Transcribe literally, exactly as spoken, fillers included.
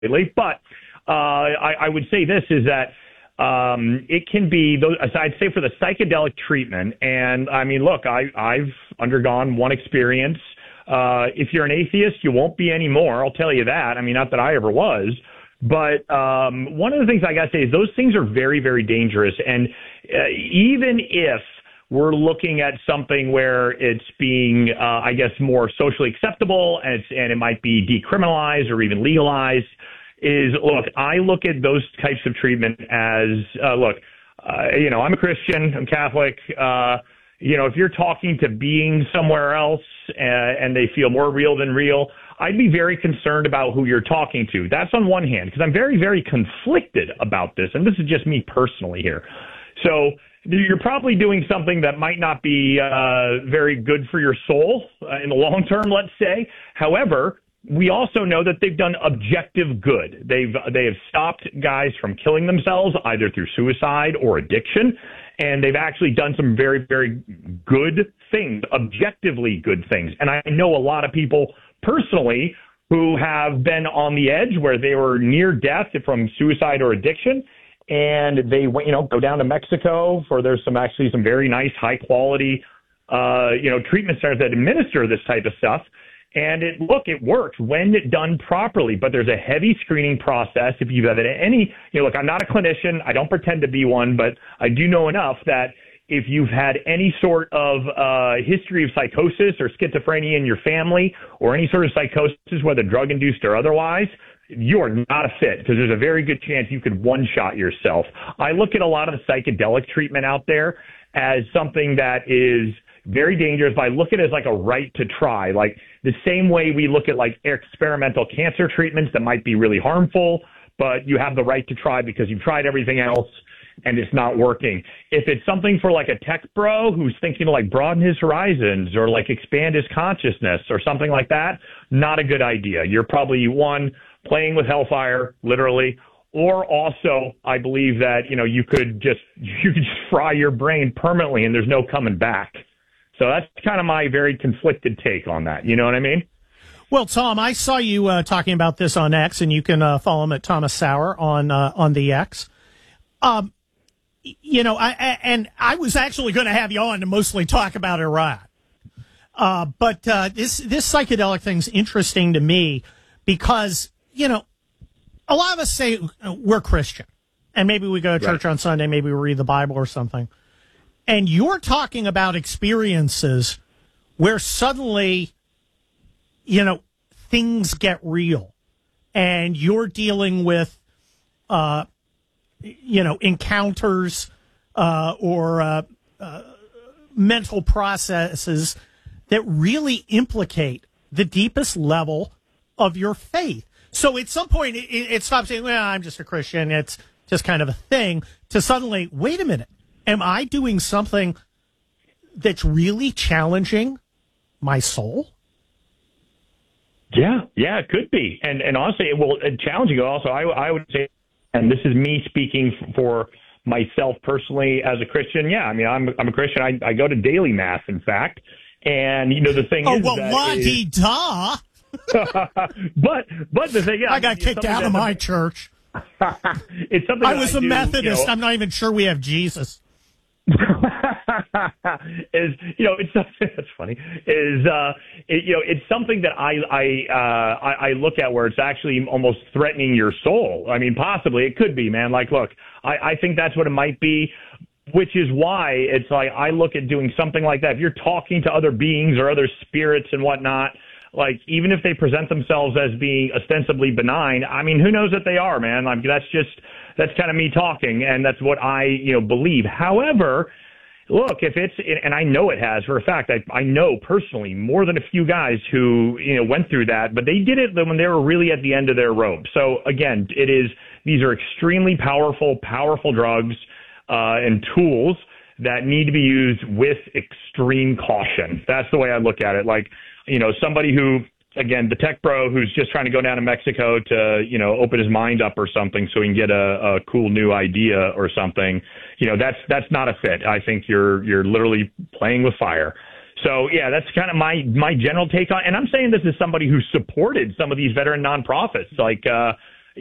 lately. But uh, I, I would say this is that um, it can be, those, I'd say for the psychedelic treatment, and I mean, look, I, I've undergone one experience. Uh, if you're an atheist, you won't be anymore. I'll tell you that. I mean, not that I ever was. But um, one of the things I got to say is those things are very, very dangerous. And uh, even if we're looking at something where it's being, uh, I guess, more socially acceptable and, it's, and it might be decriminalized or even legalized, is, look, I look at those types of treatment as, uh, look, uh, you know, I'm a Christian, I'm Catholic. Uh, you know, if you're talking to beings somewhere else uh, and they feel more real than real, I'd be very concerned about who you're talking to. That's on one hand, because I'm very, very conflicted about this. And this is just me personally here. So you're probably doing something that might not be uh, very good for your soul uh, in the long term, let's say. However, we also know that they've done objective good. They've they have stopped guys from killing themselves either through suicide or addiction. And they've actually done some very, very good things, objectively good things. And I know a lot of people personally who have been on the edge where they were near death from suicide or addiction. And they went, you know, go down to Mexico for there's some actually some very nice, high quality, uh, you know, treatment centers that administer this type of stuff. And it, look, it works when done properly, but there's a heavy screening process. If you've had any, you know, look, I'm not a clinician. I don't pretend to be one, but I do know enough that if you've had any sort of uh, history of psychosis or schizophrenia in your family or any sort of psychosis, whether drug induced or otherwise, you are not a fit because there's a very good chance you could one-shot yourself. I look at a lot of the psychedelic treatment out there as something that is very dangerous. But I look at it as like a right to try, like the same way we look at like experimental cancer treatments that might be really harmful, but you have the right to try because you've tried everything else and it's not working. If it's something for like a tech bro who's thinking to like broaden his horizons or like expand his consciousness or something like that, not a good idea. You're probably one, playing with hellfire, literally, or also I believe that, you know, you could just, you could just fry your brain permanently and there's no coming back. So that's kind of my very conflicted take on that. You know what I mean? Well, Tom, I saw you uh, talking about this on X, and you can uh, follow him at Thomas Sauer on uh, on the X. Um, you know, I, I and I was actually going to have you on to mostly talk about Iran, uh, but uh, this this psychedelic thing's interesting to me because you know a lot of us say we're Christian, and maybe we go to church right. on Sunday, maybe we read the Bible or something. And you're talking about experiences where suddenly, you know, things get real and you're dealing with, uh, you know, encounters uh, or uh, uh, mental processes that really implicate the deepest level of your faith. So at some point it, it stops saying, well, I'm just a Christian. It's just kind of a thing to suddenly, wait a minute. Am I doing something that's really challenging my soul? Yeah, yeah, it could be. And and honestly, well, challenging also, I, I would say, and this is me speaking for myself personally as a Christian. Yeah, I mean, I'm I'm a Christian. I, I go to daily mass, in fact. And, you know, the thing oh, is well, that la-dee-da. but, but the thing, yeah. I got kicked out of my church. It's something I was I a do, Methodist. You know, I'm not even sure we have Jesus. is you know it's that's funny is uh it, you know it's something that I I uh I, I look at where it's actually almost threatening your soul. I mean, possibly it could be, man. Like, look, I I think that's what it might be, which is why it's like I look at doing something like that. If you're talking to other beings or other spirits and whatnot, like even if they present themselves as being ostensibly benign, I mean, who knows that they are, man? Like that's just that's kind of me talking, and that's what I, you know, believe. However, look, if it's, and I know it has for a fact, I, I know personally more than a few guys who, you know, went through that, but they did it when they were really at the end of their rope. So again, it is, these are extremely powerful, powerful drugs uh, and tools that need to be used with extreme caution. That's the way I look at it. Like, you know, somebody who, again, the tech bro who's just trying to go down to Mexico to, you know, open his mind up or something so he can get a, a cool new idea or something, you know, that's that's not a fit. I think you're you're literally playing with fire. So, yeah, that's kind of my my general take on it. And I'm saying this as somebody who supported some of these veteran nonprofits like, uh,